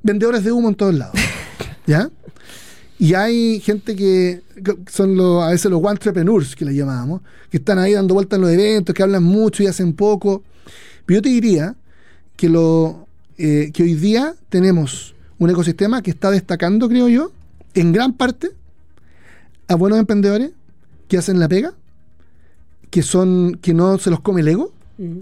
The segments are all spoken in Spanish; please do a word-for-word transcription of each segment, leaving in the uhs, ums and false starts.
vendedores de humo en todos lados, ¿ya? Y hay gente que son los, a veces los entrepreneurs que le llamábamos, que están ahí dando vueltas en los eventos, que hablan mucho y hacen poco. Pero yo te diría que, lo, eh, que hoy día tenemos un ecosistema que está destacando, creo yo, en gran parte a buenos emprendedores que hacen la pega, que son que no se los come el ego mm.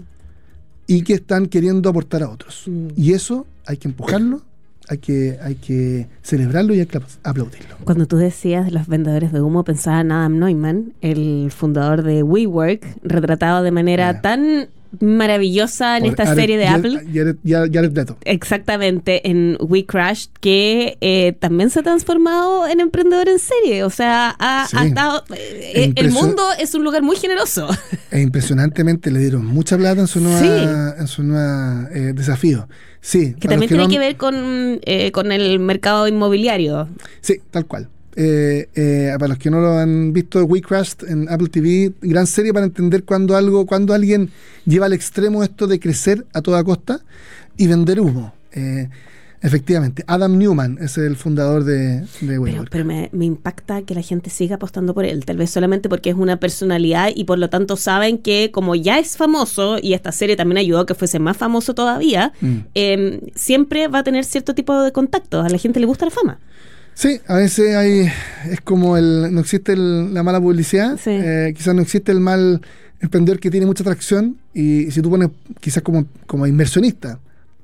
y que están queriendo aportar a otros. Mm. Y eso hay que empujarlo, hay que, hay que celebrarlo y hay que aplaudirlo. Cuando tú decías de los vendedores de humo, pensaba en Adam Neumann, el fundador de WeWork, retratado de manera yeah. tan maravillosa en Por esta Jared, serie de Jared, Apple. Jared, Jared, Jared Leto. Exactamente, en We Crashed, que eh, también se ha transformado en emprendedor en serie. O sea, ha, sí. ha estado... Eh, el mundo es un lugar muy generoso. E impresionantemente le dieron mucha plata en su nueva, sí. en su nueva eh, desafío. Sí, que también que tiene no han... que ver con, eh, con el mercado inmobiliario. Sí, tal cual. Eh, eh, para los que no lo han visto, We Crashed en Apple T V, gran serie para entender cuando algo, cuando alguien lleva al extremo esto de crecer a toda costa y vender humo. Eh, efectivamente, Adam Neumann es el fundador de, de WeWork. Pero, pero me, me impacta que la gente siga apostando por él, tal vez solamente porque es una personalidad y por lo tanto saben que como ya es famoso, y esta serie también ayudó a que fuese más famoso todavía, mm. eh, siempre va a tener cierto tipo de contactos. A la gente le gusta la fama. Sí, a veces hay, es como el, no existe el, la mala publicidad, sí. eh, quizás no existe el mal emprendedor que tiene mucha atracción, y, y si tú pones quizás como, como inversionista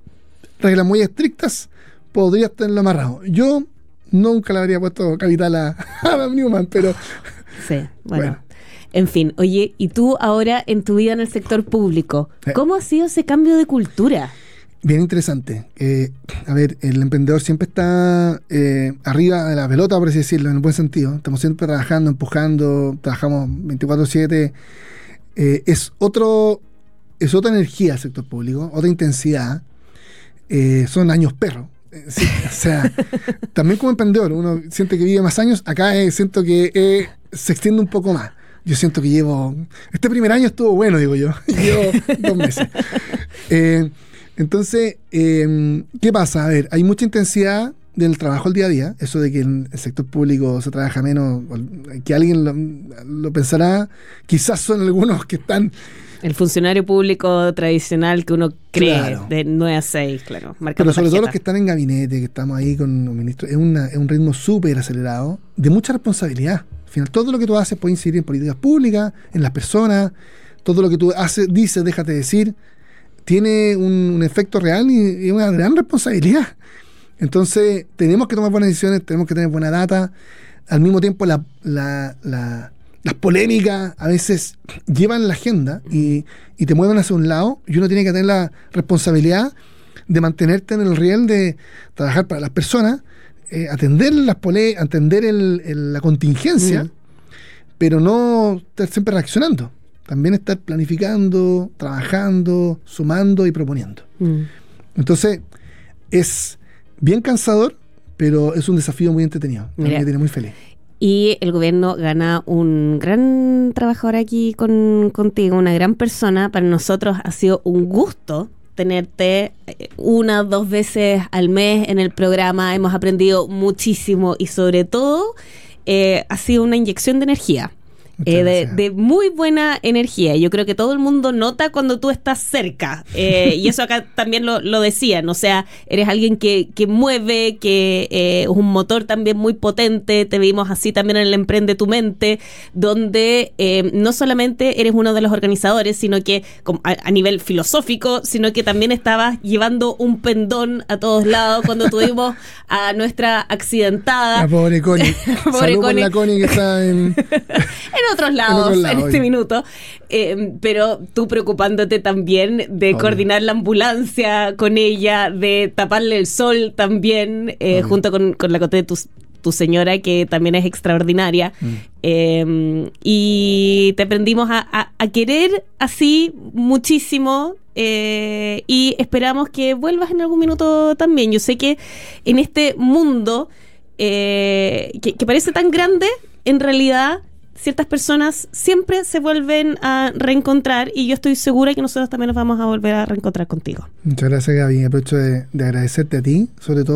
reglas muy estrictas, podrías tenerlo amarrado. Yo nunca le habría puesto capital a Adam Neumann, pero sí, bueno. bueno. En fin, oye, y tú ahora en tu vida en el sector público, ¿cómo ha sido ese cambio de cultura? Bien interesante. Eh, a ver, el emprendedor siempre está eh, arriba de la pelota, por así decirlo, en el buen sentido. Estamos siempre trabajando, empujando, trabajamos veinticuatro siete. Eh, es otro, es otra energía el sector público, otra intensidad. Eh, son años perro. Eh, sí, o sea, también como emprendedor, uno siente que vive más años. Acá eh, siento que eh, se extiende un poco más. Yo siento que llevo... Este primer año estuvo bueno, digo yo. Llevo dos meses. Eh, Entonces, eh, ¿qué pasa? A ver, hay mucha intensidad del trabajo al día a día. Eso de que en el sector público se trabaja menos, que alguien lo, lo pensará. Quizás son algunos que están... El funcionario público tradicional que uno cree, claro. de nueve a seis, claro. Pero sobre tarjeta. Todo los que están en gabinete, que estamos ahí con los ministros, es, una, es un ritmo súper acelerado, de mucha responsabilidad. Al final, todo lo que tú haces puede incidir en políticas públicas, en las personas. Todo lo que tú haces, dices, déjate decir, tiene un, un efecto real y, y una gran responsabilidad. Entonces, tenemos que tomar buenas decisiones, tenemos que tener buena data. Al mismo tiempo, la, la, la, las polémicas a veces llevan la agenda y, y te mueven hacia un lado, y uno tiene que tener la responsabilidad de mantenerte en el riel de trabajar para las personas, eh, atender las pole, atender el, el, la contingencia, uh-huh. pero no estar siempre reaccionando. También estar planificando, trabajando, sumando y proponiendo. Mm. Entonces, es bien cansador, pero es un desafío muy entretenido. Me tiene muy feliz. Y el gobierno gana un gran trabajador aquí con, contigo, una gran persona. Para nosotros ha sido un gusto tenerte una o dos veces al mes en el programa. Hemos aprendido muchísimo y sobre todo eh, ha sido una inyección de energía. Eh, de, de muy buena energía. Yo creo que todo el mundo nota cuando tú estás cerca, eh, y eso acá también lo, lo decían, o sea, eres alguien que, que mueve, que eh, es un motor también muy potente. Te vimos así también en el Emprende tu Mente, donde eh, no solamente eres uno de los organizadores, sino que a, a nivel filosófico, sino que también estabas llevando un pendón a todos lados cuando tuvimos a nuestra accidentada. La pobre Connie. Salud por la Connie que está en... en otros lados en, otro lado, en este hoy. minuto, eh, pero tú preocupándote también de oh, coordinar la ambulancia con ella, de taparle el sol también, eh, oh, junto con, con la Coté de tu, tu señora, que también es extraordinaria, mm. eh, y te aprendimos a, a, a querer así muchísimo, eh, y esperamos que vuelvas en algún minuto también. Yo sé que en este mundo eh, que, que parece tan grande, en realidad ciertas personas siempre se vuelven a reencontrar, y yo estoy segura que nosotros también nos vamos a volver a reencontrar contigo. Muchas gracias, Gaby. Aprovecho de, de agradecerte a ti, sobre todo